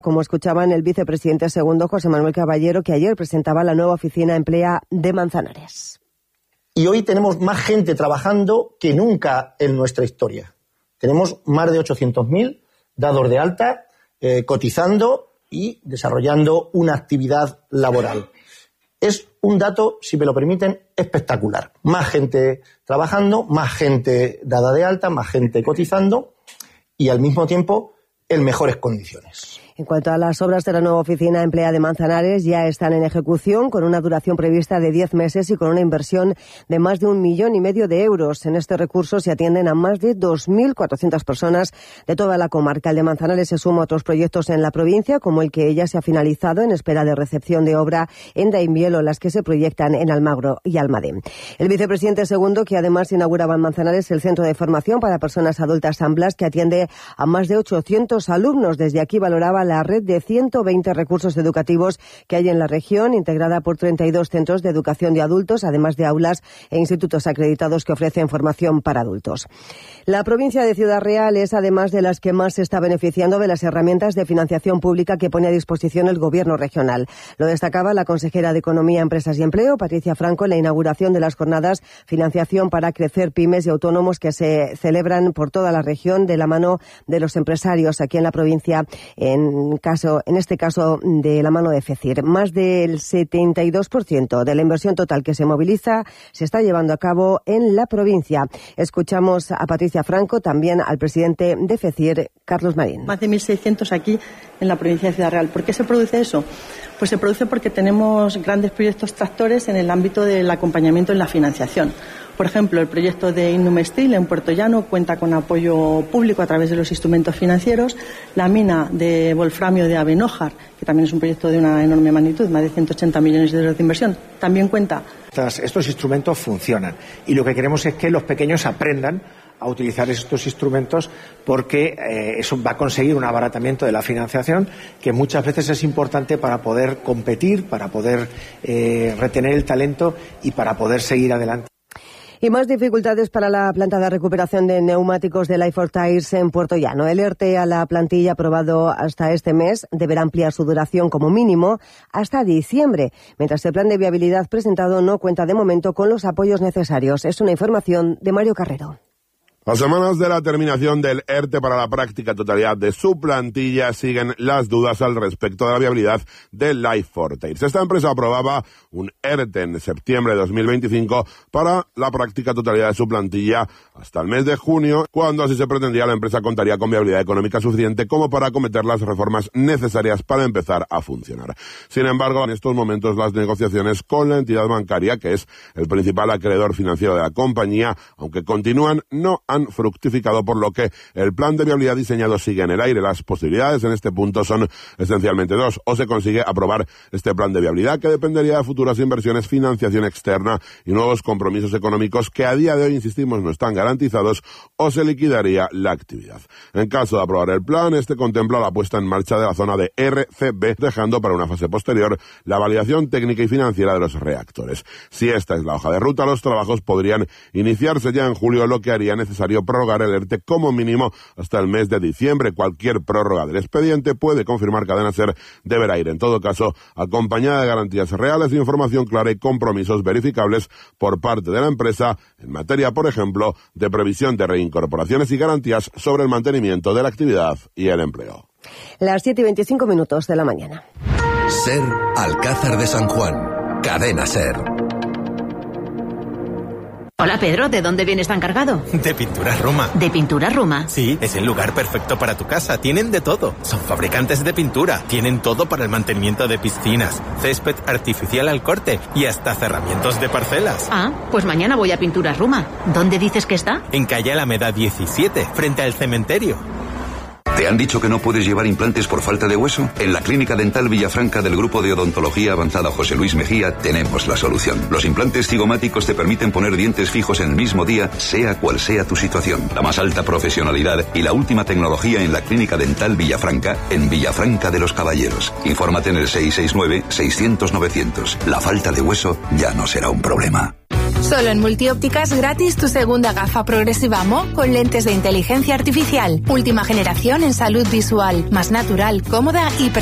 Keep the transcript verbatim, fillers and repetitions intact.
Como escuchaban el vicepresidente segundo, José Manuel Caballero, que ayer presentaba la nueva oficina Emplea de Manzanares. Y hoy tenemos más gente trabajando que nunca en nuestra historia. Tenemos más de ochocientos mil dados de alta, eh, cotizando y desarrollando una actividad laboral. Es un dato, si me lo permiten, espectacular. Más gente trabajando, más gente dada de alta, más gente cotizando y al mismo tiempo en mejores condiciones. En cuanto a las obras de la nueva oficina Emplea de Manzanares, ya están en ejecución con una duración prevista de diez meses y con una inversión de más de un millón y medio de euros. En este recurso se atienden a más de dos mil cuatrocientas personas de toda la comarca. El de Manzanares se suma a otros proyectos en la provincia, como el que ya se ha finalizado en espera de recepción de obra en Daimiel o las que se proyectan en Almagro y Almadén. El vicepresidente segundo, que además inauguraba en Manzanares el Centro de Formación para Personas Adultas San Blas, que atiende a más de ochocientos alumnos. Desde aquí valoraba la red de ciento veinte recursos educativos que hay en la región, integrada por treinta y dos centros de educación de adultos, además de aulas e institutos acreditados que ofrecen formación para adultos. La provincia de Ciudad Real es además de las que más se está beneficiando de las herramientas de financiación pública que pone a disposición el Gobierno regional. Lo destacaba la consejera de Economía, Empresas y Empleo, Patricia Franco, en la inauguración de las jornadas Financiación para Crecer Pymes y Autónomos que se celebran por toda la región de la mano de los empresarios aquí en la provincia, en caso, en este caso de la mano de FECIR. Más del setenta y dos por ciento de la inversión total que se moviliza se está llevando a cabo en la provincia. Escuchamos a Patricia Franco, también al presidente de FECIR, Carlos Marín. Más de mil seiscientos aquí en la provincia de Ciudad Real. ¿Por qué se produce eso? Pues se produce porque tenemos grandes proyectos tractores en el ámbito del acompañamiento en la financiación. Por ejemplo, el proyecto de Innumestil en Puerto Llano cuenta con apoyo público a través de los instrumentos financieros. La mina de wolframio de Abenójar, que también es un proyecto de una enorme magnitud, más de ciento ochenta millones de euros de inversión, también cuenta. Estos instrumentos funcionan y lo que queremos es que los pequeños aprendan a utilizar estos instrumentos porque eh, eso va a conseguir un abaratamiento de la financiación que muchas veces es importante para poder competir, para poder eh, retener el talento y para poder seguir adelante. Y más dificultades para la planta de recuperación de neumáticos de Lifefort Tires en Puerto Llano. El ERTE a la plantilla aprobado hasta este mes deberá ampliar su duración como mínimo hasta diciembre, mientras el plan de viabilidad presentado no cuenta de momento con los apoyos necesarios. Es una información de Mario Carrero. A semanas de la terminación del ERTE para la práctica totalidad de su plantilla, siguen las dudas al respecto de la viabilidad de Lifefort Tires. Esta empresa aprobaba un ERTE en septiembre de dos mil veinticinco para la práctica totalidad de su plantilla hasta el mes de junio, cuando así se pretendía la empresa contaría con viabilidad económica suficiente como para acometer las reformas necesarias para empezar a funcionar. Sin embargo, en estos momentos las negociaciones con la entidad bancaria, que es el principal acreedor financiero de la compañía, aunque continúan, no han fructificado, por lo que el plan de viabilidad diseñado sigue en el aire. Las posibilidades en este punto son esencialmente dos. O se consigue aprobar este plan de viabilidad, que dependería de futuras inversiones, financiación externa y nuevos compromisos económicos que a día de hoy, insistimos, no están garantizados, o se liquidaría la actividad. En caso de aprobar el plan, este contempla la puesta en marcha de la zona de R C B, dejando para una fase posterior la validación técnica y financiera de los reactores. Si esta es la hoja de ruta, los trabajos podrían iniciarse ya en julio, lo que haría necesario prorrogar el ERTE como mínimo hasta el mes de diciembre. Cualquier prórroga del expediente, puede confirmar Cadena SER, deberá ir en todo caso acompañada de garantías reales, información clara y compromisos verificables por parte de la empresa en materia, por ejemplo, de previsión de reincorporaciones y garantías sobre el mantenimiento de la actividad y el empleo. Las siete y veinticinco minutos de la mañana. SER, Alcázar de San Juan. Cadena SER. Hola Pedro, ¿de dónde vienes tan cargado? De Pinturas Roma. ¿De Pinturas Roma? Sí, es el lugar perfecto para tu casa. Tienen de todo. Son fabricantes de pintura. Tienen todo para el mantenimiento de piscinas, césped artificial al corte y hasta cerramientos de parcelas. Ah, pues mañana voy a Pinturas Roma. ¿Dónde dices que está? En calle Alameda diecisiete, frente al cementerio. ¿Te han dicho que no puedes llevar implantes por falta de hueso? En la Clínica Dental Villafranca del Grupo de Odontología Avanzada José Luis Mejía tenemos la solución. Los implantes cigomáticos te permiten poner dientes fijos en el mismo día, sea cual sea tu situación. La más alta profesionalidad y la última tecnología en la Clínica Dental Villafranca, en Villafranca de los Caballeros. Infórmate en el seis seis nueve, seiscientos, novecientos. La falta de hueso ya no será un problema. Solo en Multiópticas gratis tu segunda gafa progresiva M O con lentes de inteligencia artificial. Última generación en salud visual, más natural, cómoda y